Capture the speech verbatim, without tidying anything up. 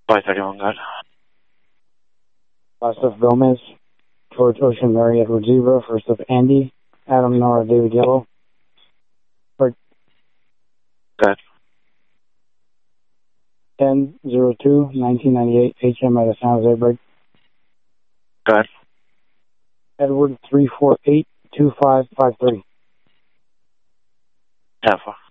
five thirty-one, good. Last of Gomez, George Ocean, Mary Edward Zebra. First of Andy, Adam Nora, David Yellow. Break. Good. ten oh two nineteen ninety-eight, H M at San Jose, break. Good. Edward three four eight two five five three. Alpha.